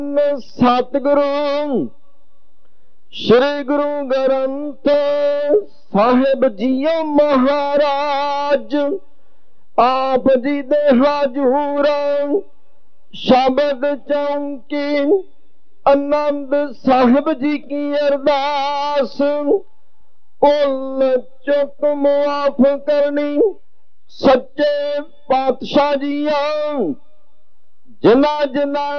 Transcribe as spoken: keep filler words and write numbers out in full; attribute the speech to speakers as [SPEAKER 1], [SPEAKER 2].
[SPEAKER 1] सतगुरु श्री गुरु ग्रंथ साहिब जीओ महाराज आप जी दे हजूर शब्द चौंकी आनंद साहिब जी की अरदास उल चुक मुआफ करनी सच्चे पातशाह जिया जिना जिना